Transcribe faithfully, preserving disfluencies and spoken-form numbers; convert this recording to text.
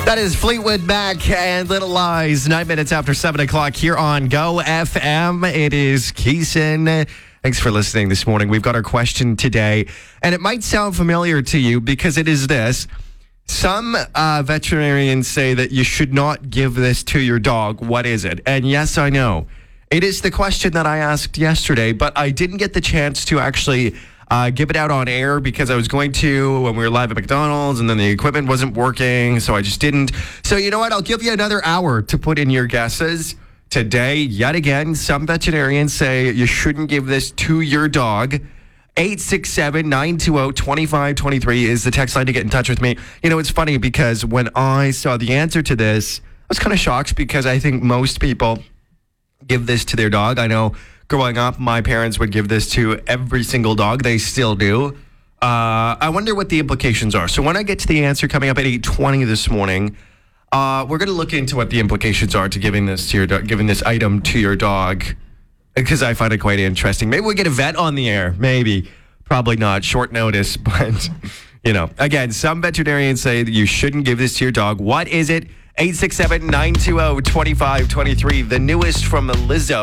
That is Fleetwood Mac and Little Lies. Nine minutes after seven o'clock here on Go F M. It is Keeson. Thanks for listening this morning. We've got our question today, and it might sound familiar to you because it is this. Some uh, veterinarians say that you should not give this to your dog. What is it? And yes, I know. It is the question that I asked yesterday, but I didn't get the chance to actually Uh, give it out on air because I was going to when we were live at McDonald's, and then the equipment wasn't working, so I just didn't. So you know what? I'll give you another hour to put in your guesses. Today, yet again, some veterinarians say you shouldn't give this to your dog. eight six seven, nine two zero, two five two three is the text line to get in touch with me. You know, it's funny because when I saw the answer to this, I was kind of shocked because I think most people give this to their dog. I know growing up, my parents would give this to every single dog. They still do. Uh, I wonder what the implications are. So when I get to the answer coming up at eight twenty this morning, uh, we're going to look into what the implications are to giving this to your do- giving this item to your dog, because I find it quite interesting. Maybe we get a vet on the air. Maybe. Probably not. Short notice. But, you know, again, some veterinarians say that you shouldn't give this to your dog. What is it? eight six seven, nine two zero, two five two three. The newest from Lizzo.